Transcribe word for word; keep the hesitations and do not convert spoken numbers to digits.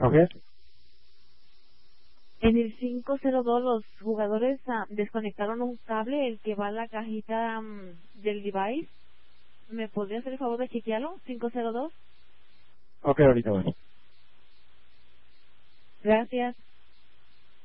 Ok. En el cinco cero dos los jugadores ah, desconectaron un cable, el que va a la cajita um, del device. ¿Me podría hacer el favor de chequearlo? cinco cero dos. Ok, ahorita voy. Gracias.